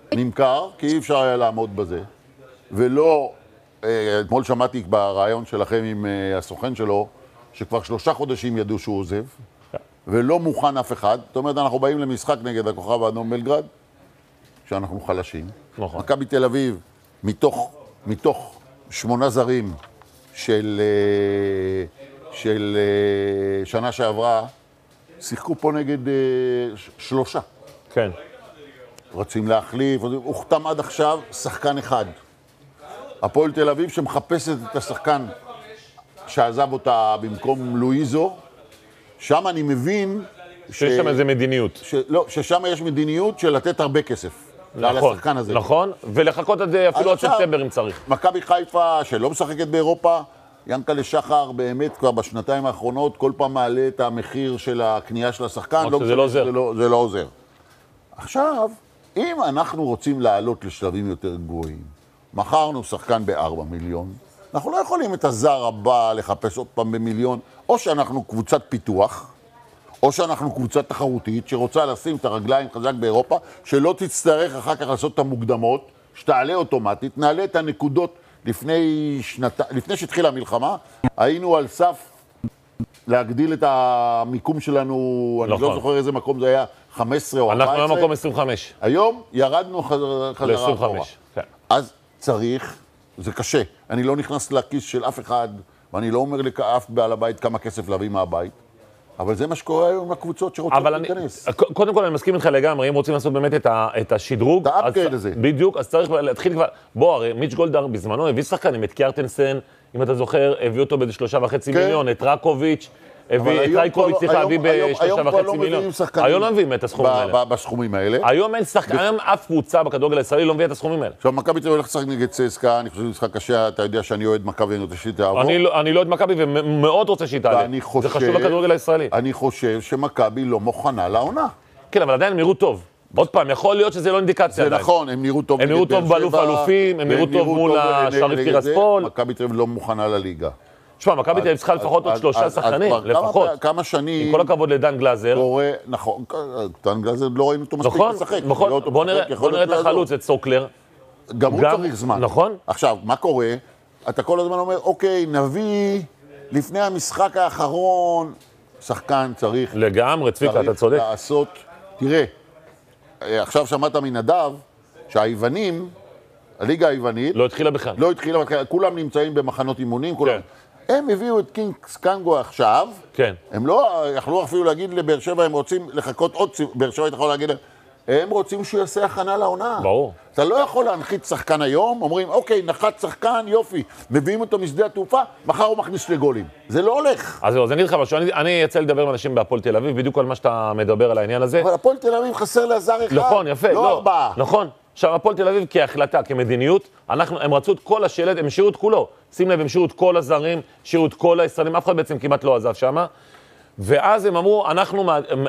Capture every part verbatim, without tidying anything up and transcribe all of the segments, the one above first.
נמכר, כי אי אפשר היה לעמוד בזה, ולא, אתמול שמעתי ברעיון שלכם עם הסוכן שלו, שכבר שלושה חודשים ידעו שהוא עוזב, ולא מוכן אף אחד. זאת אומרת, אנחנו באים למשחק נגד הכוכב האדום בלגרד, שאנחנו חלשים. נכון. מכבי תל אביב, מתוך, מתוך שמונה זרים של, של שנה שעברה, שיחקו פה נגד שלושה. כן. רצים להחליף, הוכתם עד עכשיו שחקן אחד. הפועל תל אביב שמחפשת את השחקן שעזב אותה במקום לואיזו, שם אני מבין שיש שם איזה מדיניות. ש... לא, ששם יש מדיניות של לתת הרבה כסף. נכון, על השחקן הזה. נכון, ולחכות עד אפילו עד ספטמבר אם צריך. מכבי חיפה שלא משחקת באירופה, ינקלה שחר באמת כבר בשנתיים האחרונות, כל פעם מעלה את המחיר של הקנייה של השחקן. לא זה לא עוזר. זה לא, זה לא עוזר. עכשיו, אם אנחנו רוצים לעלות לשלבים יותר גבוהים, מכרנו שחקן בארבע מיליון, אנחנו לא יכולים את הזר הבא לחפש עוד פעם במיליון, או שאנחנו קבוצת פיתוח, או שאנחנו קבוצה תחרותית שרוצה לשים את הרגליים חזק באירופה, שלא תצטרך אחר כך לעשות את המוקדמות, שתעלה אוטומטית, נעלה את הנקודות לפני, שנת... לפני שהתחילה המלחמה, היינו על סף להגדיל את המיקום שלנו, נכון. אני לא זוכר איזה מקום זה היה, חמש עשרה או ארבע עשרה. אנחנו במקום עשרים וחמש. היום ירדנו חזרה ל-עשרים וחמש, כן. אז צריך, זה קשה, אני לא נכנס לכיס של אף אחד, ואני לא אומר לאף בעל הבית כמה כסף להביא מהבית, אבל זה מה שקורה היום לקבוצות שרוצות להיכנס. אני, קודם כל אני מסכים איתך לגמרי, אם רוצים לעשות באמת את, ה, את השדרוג, את האפגרייד הזה. בדיוק, אז צריך להתחיל כבר, בוא, הרי מיץ' גולדהר בזמנו הביא שחקנים, את קיארטנסן, אם אתה זוכר, הביא אותו באיזה שלושה וחצי כן. מיליון, את רקוביץ', הביא את רייקוביץ', צריך להביא בשלושה וחצי מיליון. היום לא מביאים את הסכומים האלה. בסכומים האלה. היום אין שחקן, היום אף קבוצה בכדורגל הישראלי לא מביא את הסכומים האלה. עכשיו, מכבי תל אביב הולך לשחק נגד צסקה, אני חושב שזה משחק קשה, אתה יודע שאני אוהד מכבי, אני רוצה שהיא תעבור. אני לא אוהד מכבי ומאוד רוצה שהיא תעלה. זה חשוב בכדורגל הישראלי. אני חושב שמכבי לא מוכנה לעונה. כן, אבל עדיין הם נראו טוב. עוד פעם, יכול להיות שזה לא אינדיקציה עדיין. זה נכון, הם נראו טוב. הם נראו טוב באלוף האלופים, הם נראו טוב מול השריף טירספול. מכבי תל אביב לא מוכנה לליגה. תשמע, מכבי תל אביב צריכה לפחות עוד שלושה שחקנים, לפחות. כמה שנים... עם כל הכבוד לדן גלאזר. קורה, נכון, דן גלאזר לא ראינו אותו מספיק לשחק. נכון, נכון. בוא נראה את החלוץ, את סוקלר. גם הוא צריך זמן. נכון. עכשיו, מה קורה? אתה כל הזמן אומר, אוקיי, נביא לפני המשחק האחרון, שחקן צריך... לגמרי, צביקה, אתה צודק. צריך לעשות... תראה, עכשיו שמעת מנדב שהיוונים, הליגה היוונית... לא התחילה בכלל. לא התחילה, כולם נמצאים במחנות אימונים, כולם... הם הביאו את קינגס קנגו עכשיו, כן. הם לא יכלו אפילו להגיד לבאר שבע, הם רוצים לחכות עוד, באר שבע יכול להגיד, הם רוצים שהוא יעשה הכנה לעונה. ברור. אתה לא יכול להנחית שחקן היום, אומרים, אוקיי, נחת שחקן, יופי, מביאים אותו משדה התעופה, מחר הוא מכניס שני גולים. זה לא הולך. אז זהו, אז אני אגיד לך משהו, אני, אני יצא לדבר עם אנשים בהפועל תל אביב, בדיוק על מה שאתה מדבר על העניין הזה. אבל הפועל תל אביב חסר לעזר אחד, נכון, יפה, לא ארבעה. נכון. עכשיו, הפועל תל אביב כהחלטה, כמדיניות, אנחנו, הם רצו את כל השלט, הם שירו את כולו. שים לב, הם שירו את כל הזרים, שירו את כל הישראלים, אף אחד בעצם כמעט לא עזב שמה. ואז הם אמרו, אנחנו,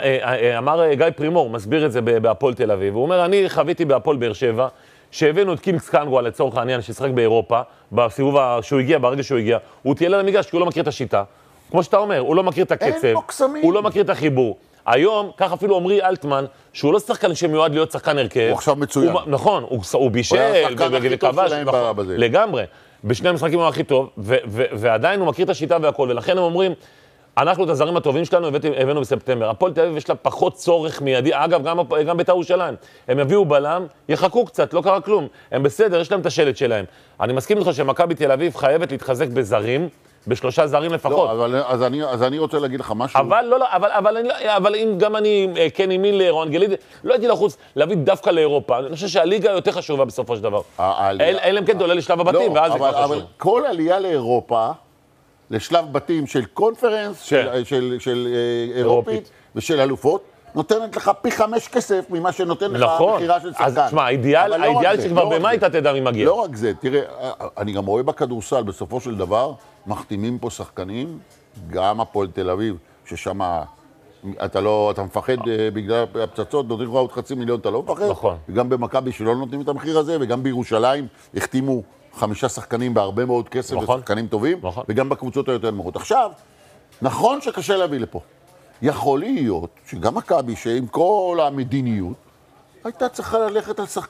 אמר גיא פרימור, מסביר את זה בהפועל תל אביב, הוא אומר, אני חוויתי בהפועל באר שבע, שהבאנו את קינגס קנגו לצורך העניין, ששחק באירופה, בסיבוב שהוא הגיע, ברגע שהוא הגיע, הוא תהיה למגרש, כי הוא לא מכיר את השיטה. כמו שאתה אומר, הוא לא מכיר את הקצב, הוא לא מכיר את החיבור. היום, כך אפילו עמרי אלטמן, שהוא לא שחקן שמיועד להיות שחקן הרכב. הוא עכשיו מצוין. הוא, נכון, הוא, הוא בישל, הוא היה השחקן הכי טוב שלהם בזה. לגמרי. בשני המשחקים הוא הכי טוב, ו- ו- ועדיין הוא מכיר את השיטה והכל, ולכן הם אומרים, אנחנו את הזרים הטובים שלנו הבאנו בספטמבר. הפועל תל אביב יש לה פחות צורך מיידי, אגב, גם, גם בית"ר ירושלים. הם יביאו בלם, יחכו קצת, לא קרה כלום. הם בסדר, יש להם את השלט שלהם. אני מסכים איתך שמכבי תל אביב חייבת להתחזק בזרים, בשלושה זרים לפחות. לא, אבל אז אני, אז אני רוצה להגיד לך משהו. אבל לא, לא, אבל, אבל, אבל אם גם אני, כן, עם מיל רואנגליד, לא הייתי לחוץ להביא דווקא לאירופה. אני חושב שהליגה יותר חשובה בסופו של דבר. אלא אם כן תעולה לשלב הבתים, ואז זה כבר חשוב. אבל כל עלייה לאירופה, לשלב בתים של קונפרנס, של אירופית ושל אלופות, נותנת לך פי חמש כסף ממה שנותן לך מחירה של שחקן. אז תשמע, האידיאל שכבר במה אתה תדע מי מגיע. לא רק זה, תראה, אני גם רואה בכדורסל, בסופו של דבר, מחתימים פה שחקנים, גם הפועל תל אביב, ששם אתה לא, אתה מפחד בגלל הפצצות, נותנים לך עוד חצי מיליון, אתה לא מפחד. נכון. וגם במכבי שלא נותנים את המחיר הזה, וגם בירושלים החתימו חמישה שחקנים בהרבה מאוד כסף, ושחקנים טובים, וגם בקבוצות היותר נמוכות. עכשיו, נכון שקשה להביא לפה. יכול להיות שגם מכבי, שעם כל המדיניות, הייתה צריכה ללכת על שחקנים.